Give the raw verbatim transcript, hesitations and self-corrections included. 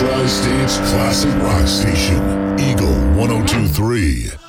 Tri-State's classic rock station, Eagle one oh two three.